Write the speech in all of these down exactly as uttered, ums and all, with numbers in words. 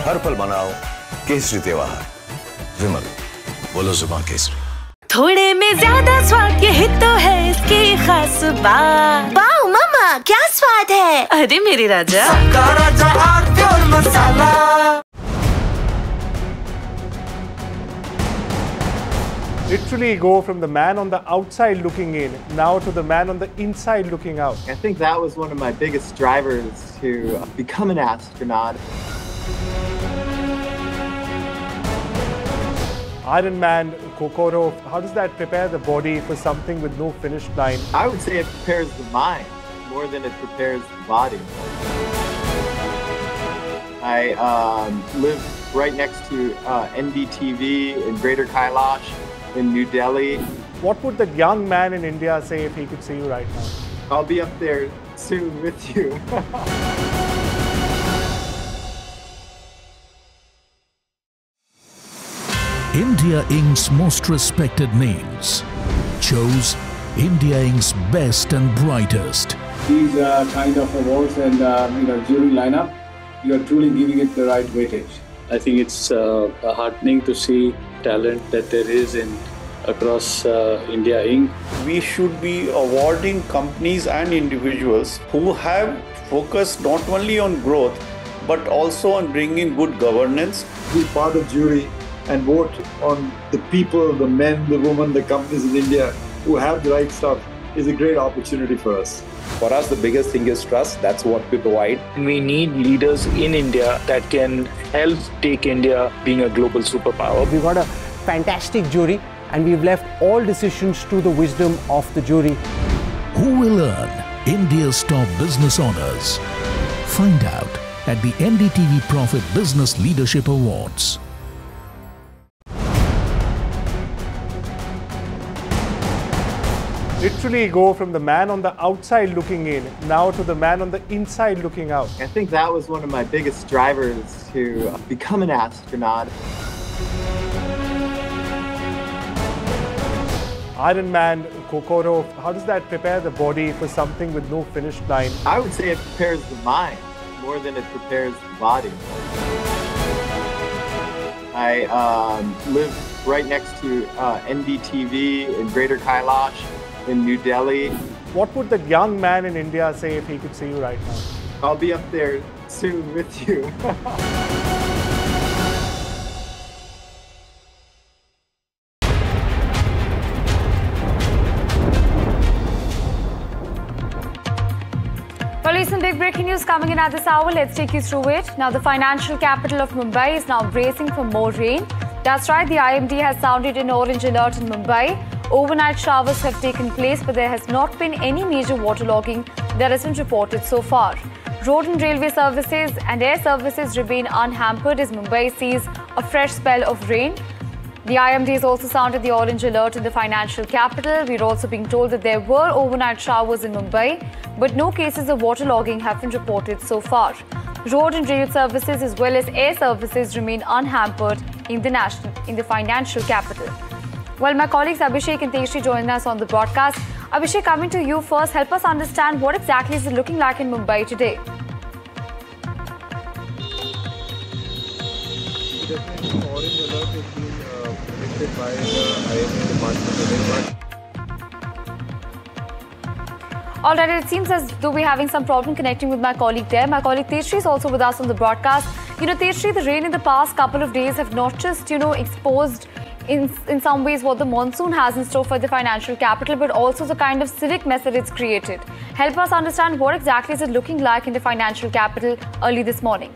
हर पल मनाओ केसरी त्योहार। विमल, बोलो जुबान केसरी। थोड़े में ज्यादा स्वाद, यही तो है इसकी खास बात। वाओ मामा, क्या स्वाद है। अरे मेरे राजा, सबका राजा आरती और मसाला। Literally go from the man on the outside looking in now to the man on the inside looking out. I think that was one of my biggest drivers to become an astronaut. Iron Man, Kokoro, how does that prepare the body for something with no finish line? I would say it prepares the mind more than it prepares the body. I um, live right next to uh, N D T V in Greater Kailash in New Delhi. What would the young man in India say if he could see you right now? I'll be up there soon with you. India Incorporated's most respected names chose India Incorporated's best and brightest. These uh, kind of awards and uh, you know jury lineup, you are truly giving it the right weightage. I think it's uh, heartening to see talent that there is in across uh, India Incorporated. We should be awarding companies and individuals who have focused not only on growth but also on bringing good governance. Be part of jury and vote on the people, the men, the women, the companies in India who have the right stuff is a great opportunity for us. For us, the biggest thing is trust. That's what we provide. We need leaders in India that can help take India being a global superpower. We've got a fantastic jury and we've left all decisions to the wisdom of the jury. Who will earn India's top business honors? Find out at the N D T V Profit Business Leadership Awards. Literally go from the man on the outside looking in now to the man on the inside looking out. I think that was one of my biggest drivers to become an astronaut. Iron Man, Kokoro, how does that prepare the body for something with no finish line? I would say it prepares the mind more than it prepares the body. I um, live right next to uh, N D T V in Greater Kailash in New Delhi. What would the young man in India say if he could see you right now? I'll be up there soon with you. Well, recent big breaking news coming in at this hour. Let's take you through it. Now, the financial capital of Mumbai is now bracing for more rain. That's right, the I M D has sounded an orange alert in Mumbai. Overnight showers have taken place, but there has not been any major waterlogging that has been reported so far. Road and railway services and air services remain unhampered as Mumbai sees a fresh spell of rain. The I M D has also sounded the orange alert in the financial capital. We're also being told that there were overnight showers in Mumbai, but no cases of waterlogging have been reported so far. Road and rail services as well as air services remain unhampered in the national, in the financial capital. Well, my colleagues Abhishek and Tejshri join us on the broadcast. Abhishek, coming to you first, help us understand what exactly is it looking like in Mumbai today? Definitely, orange alert has been uh, predicted by the I M D department today, but All right, it seems as though we're having some problem connecting with my colleague there. My colleague Tejshri is also with us on the broadcast. You know, Tejshri, the rain in the past couple of days have not just, you know, exposed in, in some ways what the monsoon has in store for the financial capital, but also the kind of civic mess that it's created. Help us understand what exactly is it looking like in the financial capital early this morning.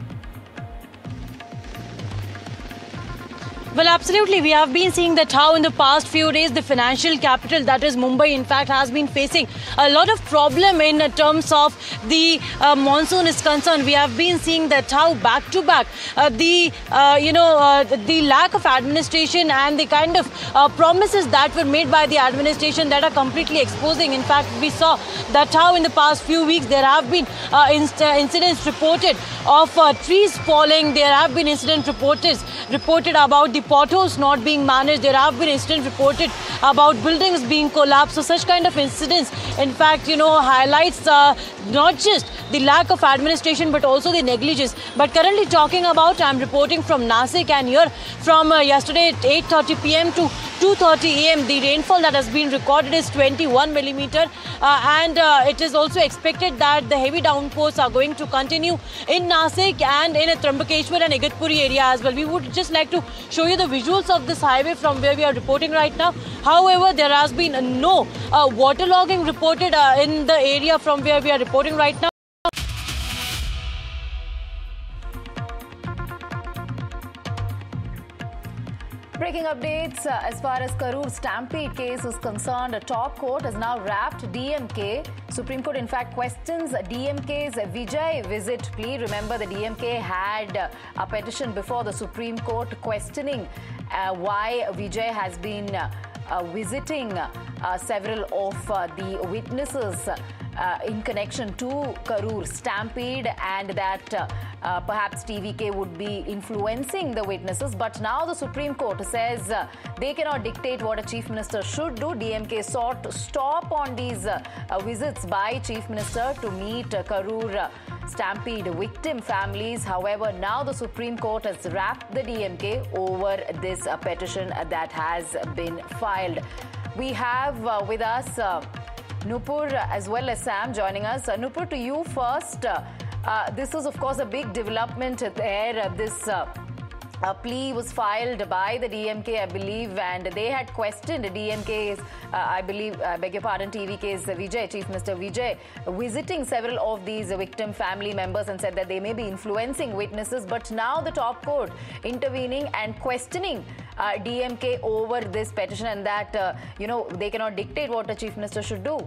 Well, absolutely. We have been seeing that how in the past few days the financial capital, that is Mumbai, in fact, has been facing a lot of problem in terms of the uh, monsoon is concerned. We have been seeing that how back to back uh, the, uh, you know, uh, the lack of administration and the kind of uh, promises that were made by the administration that are completely exposing. In fact, we saw that how in the past few weeks there have been uh, inst incidents reported of uh, trees falling. There have been incidents reported, reported about the the potholes not being managed. There have been incidents reported about buildings being collapsed. So such kind of incidents, in fact, you know, highlights uh, not just the lack of administration but also the negligence. But currently talking about, I'm reporting from Nasik, and here from uh, yesterday at eight thirty p m to two thirty a m the rainfall that has been recorded is twenty-one millimeter, uh, and uh, it is also expected that the heavy downpours are going to continue in Nasik and in Trambakeshwar and Igatpuri area as well. We would just like to show you the visuals of this highway from where we are reporting right now. However, there has been uh, no uh, waterlogging reported uh, in the area from where we are reporting right now. Breaking updates uh, as far as Karur stampede case is concerned, a top court has now wrapped D M K. Supreme Court in fact questions D M K's Vijay visit plea. Remember, the D M K had uh, a petition before the Supreme Court questioning uh, why Vijay has been uh, uh, visiting uh, several of uh, the witnesses uh, in connection to Karur stampede, and that uh, uh, perhaps T V K would be influencing the witnesses. But now the Supreme Court says uh, they cannot dictate what a chief minister should do. D M K sought to stop on these uh, uh, visits by chief minister to meet uh, Karur uh, stampede victim families. However, now the Supreme Court has wrapped the D M K over this uh, petition that has been filed. We have uh, with us uh, Nupur as well as Sam joining us. Uh, Nupur, to you first. Uh, uh, this is, of course, a big development there. Uh, this uh, uh, plea was filed by the D M K, I believe, and they had questioned D M K's, uh, I believe, I beg your pardon, T V K's Vijay, Chief Minister Vijay, visiting several of these victim family members and said that they may be influencing witnesses. But now the top court intervening and questioning Uh, D M K over this petition, and that, uh, you know, they cannot dictate what a chief minister should do.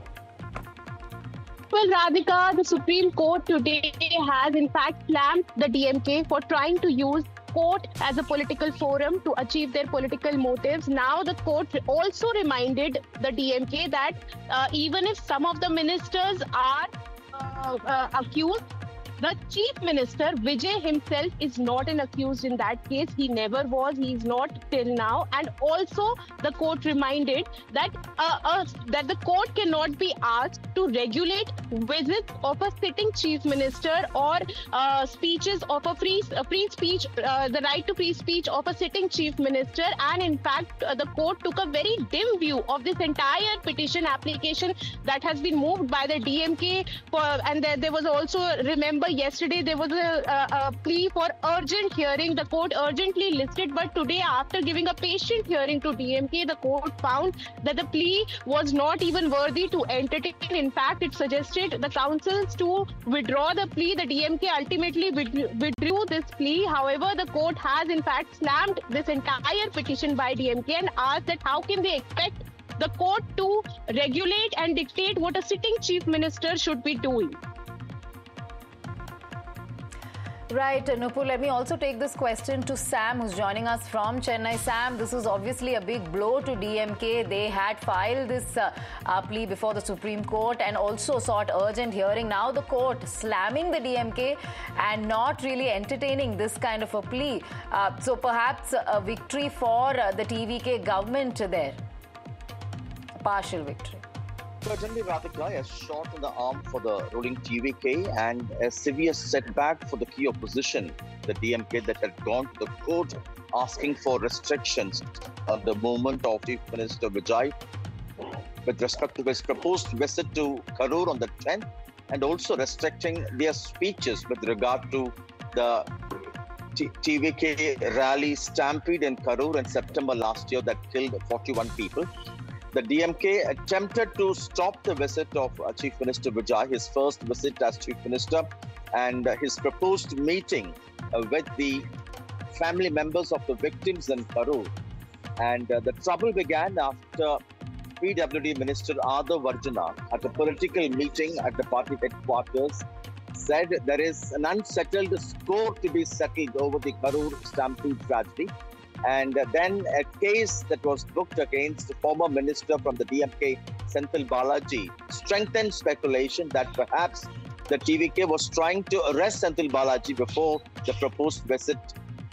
Well, Radhika, the Supreme Court today has in fact slammed the D M K for trying to use court as a political forum to achieve their political motives. Now the court also reminded the D M K that uh, even if some of the ministers are uh, uh, accused, the chief minister, Vijay himself, is not an accused in that case. He never was. He is not till now. And also, the court reminded that uh, uh, that the court cannot be asked to regulate visits of a sitting chief minister or uh, speeches of a free, uh, free speech, uh, the right to free speech of a sitting chief minister. And in fact, uh, the court took a very dim view of this entire petition application that has been moved by the D M K. For, and there, there was also, remember, yesterday there was a, a, a plea for urgent hearing. The court urgently listed, but today, after giving a patient hearing to D M K, the court found that the plea was not even worthy to entertain. In fact, it suggested the counsels to withdraw the plea. The D M K ultimately withdrew this plea. However, the court has in fact slammed this entire petition by D M K and asked that how can they expect the court to regulate and dictate what a sitting chief minister should be doing. Right, Nupur, let me also take this question to Sam, who's joining us from Chennai. Sam, this is obviously a big blow to D M K. They had filed this uh, uh, plea before the Supreme Court and also sought urgent hearing. Now the court slamming the D M K and not really entertaining this kind of a plea. Uh, so perhaps a victory for uh, the T V K government there. A partial victory. Certainly, Radhika, a shot in the arm for the ruling T V K and a severe setback for the key opposition, the D M K, that had gone to the court asking for restrictions on the movement of Chief Minister Vijay with respect to his proposed visit to Karur on the tenth, and also restricting their speeches with regard to the T V K rally stampede in Karur in September last year that killed forty-one people. The D M K attempted to stop the visit of uh, Chief Minister Vijay, his first visit as Chief Minister, and uh, his proposed meeting uh, with the family members of the victims in Karur. And uh, the trouble began after P W D Minister Adav Arjuna, at a political meeting at the party headquarters, said there is an unsettled score to be settled over the Karur stampede tragedy. And then a case that was booked against the former minister from the D M K, Senthil Balaji, strengthened speculation that perhaps the T V K was trying to arrest Senthil Balaji before the proposed visit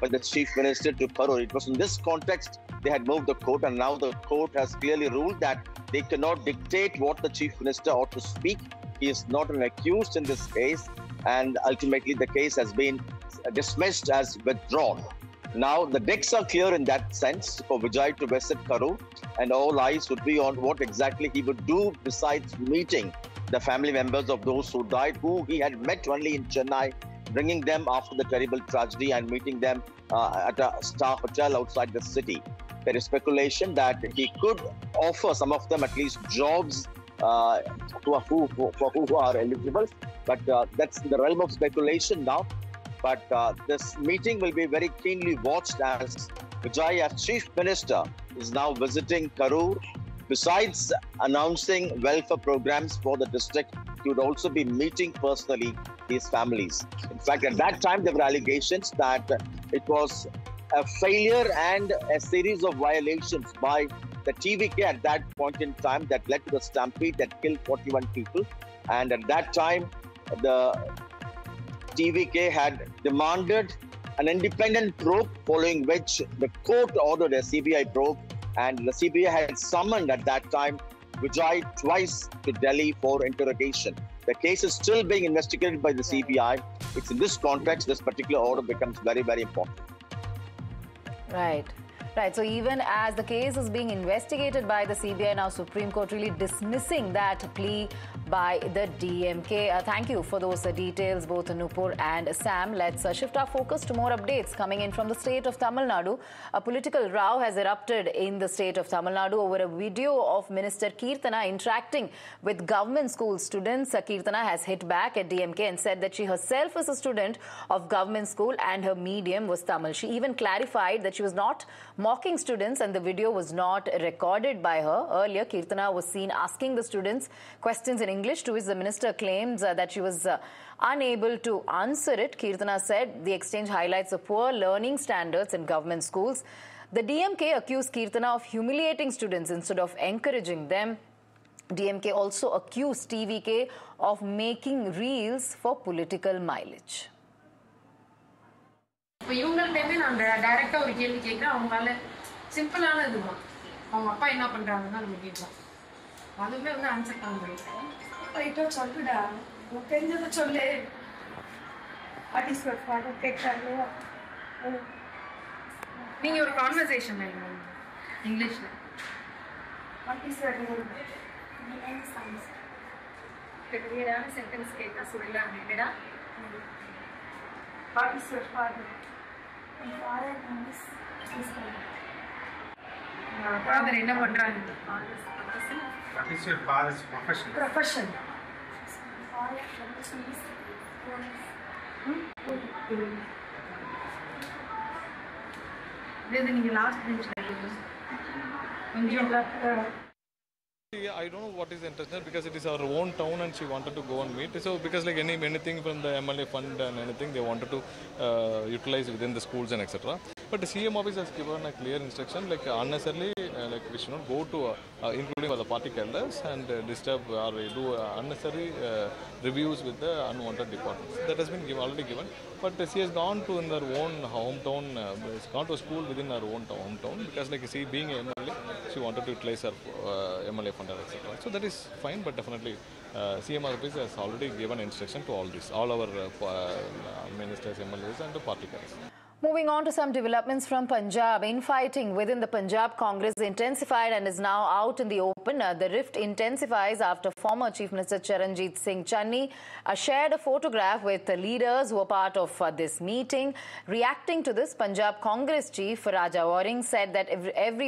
by the Chief Minister to Karur. It was in this context they had moved the court, and now the court has clearly ruled that they cannot dictate what the Chief Minister ought to speak. He is not an accused in this case, and ultimately the case has been dismissed as withdrawn. Now the decks are clear in that sense for Vijay to visit Karur, and all eyes would be on what exactly he would do besides meeting the family members of those who died, who he had met only in Chennai, bringing them after the terrible tragedy and meeting them uh, at a star hotel outside the city. There is speculation that he could offer some of them at least jobs uh, who, are, who, who, who are eligible, but uh, that's in the realm of speculation now. But uh, this meeting will be very keenly watched as Vijay, as Chief Minister, is now visiting Karur. Besides announcing welfare programs for the district, he would also be meeting personally these families. In fact, at that time, there were allegations that it was a failure and a series of violations by the T V K at that point in time that led to the stampede that killed forty-one people. And at that time, the T V K had demanded an independent probe, following which the court ordered a C B I probe, and the C B I had summoned at that time Vijay twice to Delhi for interrogation. The case is still being investigated by the C B I. It's in this context this particular order becomes very, very important. Right. Right, so even as the case is being investigated by the C B I, now Supreme Court really dismissing that plea by the D M K. Uh, thank you for those uh, details, both Nupur and Sam. Let's uh, shift our focus to more updates coming in from the state of Tamil Nadu. A political row has erupted in the state of Tamil Nadu over a video of Minister Keerthana interacting with government school students. Uh, Keerthana has hit back at D M K and said that she herself is a student of government school and her medium was Tamil. She even clarified that she was not mocking students and the video was not recorded by her. Earlier, Keerthana was seen asking the students questions in English, to which the minister claims uh, that she was uh, unable to answer it. Keerthana said the exchange highlights the poor learning standards in government schools. The D M K accused Keerthana of humiliating students instead of encouraging them. D M K also accused T V K of making reels for political mileage. இப்போ இவங்கள்ட்டேயுமே நான் டைரெக்டாக ஒரு கேள்வி கேட்குறேன். அவங்களால சிம்பிளான இதுதான், அவங்க அப்பா என்ன பண்ணுறாங்கன்னு நம்ம கேட்கலாம். அதுவுமே வந்து ஆன்சர் பண்ண முடியும். ரைட்டாக சொல்லுடா, உனக்கு தெரிஞ்சதை சொல்லு. பார்ட்டிசிபேட் பண்ண கேட்குறாங்க. நீங்கள் ஒரு கான்வர்சேஷன் வேணும் இங்கிலீஷில். பார்ட்டிசிபேட் கிளியரான சென்டென்ஸ் கேட்க சொல்லலாம் இல்லைடா. பார்ட்டிசிபேட் பண்ணு. Father, என்ன பண்றாங்க? What is your father's profession? Profession. இது நீங்க லாஸ்ட் பெஞ்ச்ல இருக்கீங்க. கொஞ்சம் I don't know what is the intention, because it is our own town and she wanted to go and meet. So because like any anything from the M L A fund and anything they wanted to uh, utilize within the schools and et cetera. But the C M office has given a clear instruction, like unnecessarily, uh, like we should not go to, uh, uh, including for the party calendars, and uh, disturb or do uh, unnecessary uh, reviews with the unwanted departments. That has been given, already given. But uh, she has gone to in her own hometown, uh, gone to a school within her own hometown, because like she being a M L A, she wanted to utilize her uh, M L A fund, et cetera. So that is fine, but definitely uh, C M office has already given instruction to all this, all our uh, uh, ministers, M L As and the party guys. Moving on to some developments from Punjab. Infighting within the Punjab Congress intensified and is now out in the open. Uh, the rift intensifies after former Chief Minister Charanjit Singh Channi uh, shared a photograph with the leaders who were part of uh, this meeting. Reacting to this, Punjab Congress Chief Raja Waring said that every, every